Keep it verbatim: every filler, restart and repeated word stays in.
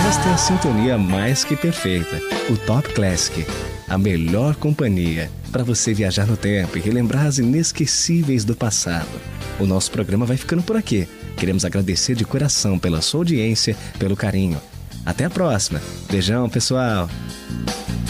Pelotas tem a sintonia mais que perfeita. O Top Classic, a melhor companhia para você viajar no tempo e relembrar as inesquecíveis do passado. O nosso programa vai ficando por aqui. Queremos agradecer de coração pela sua audiência, pelo carinho. Até a próxima. Beijão, pessoal.